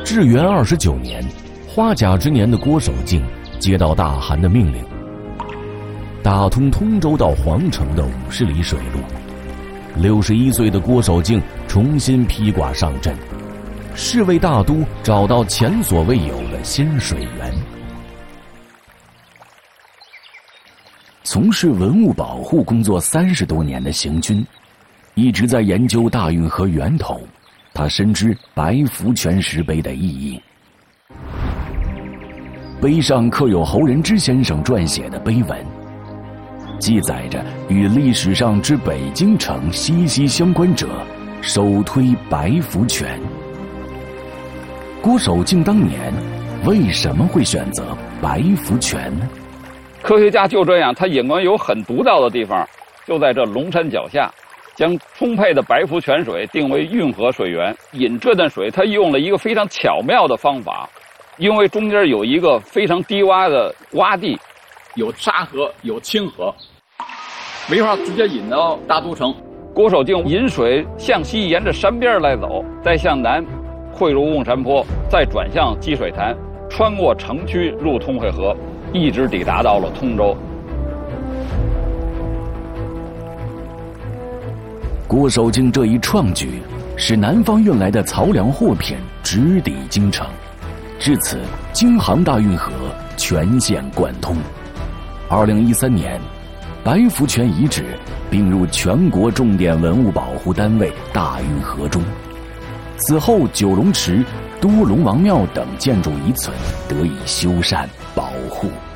至元29年，花甲之年的郭守敬接到大汗的命令，打通通州到皇城的50里水路。61岁的郭守敬重新披挂上阵，是为大都找到前所未有的新水源。从事文物保护工作30多年的邢军，一直在研究大运河源头，他深知白福泉石碑的意义。碑上刻有侯仁之先生撰写的碑文，记载着与历史上之北京城息息相关者，首推白福泉。郭守敬当年为什么会选择白福泉呢？ 科学家就这样，他眼光有很独到的地方，就在这龙山脚下，将充沛的白福泉水定为运河水源。引这段水，他用了一个非常巧妙的方法，因为中间有一个非常低洼的洼地，有沙河，有清河，没法直接引到大都城。郭守敬引水向西，沿着山边来走，再向南汇入瓮山坡，再转向积水潭，穿过城区入通惠河，一直抵达到了通州。 郭守敬这一创举，使南方运来的漕粮货品直抵京城，至此京杭大运河全线贯通。2013年，白福泉遗址并入全国重点文物保护单位大运河中。此后，九龙池、都龙王庙等建筑遗存得以修缮保护。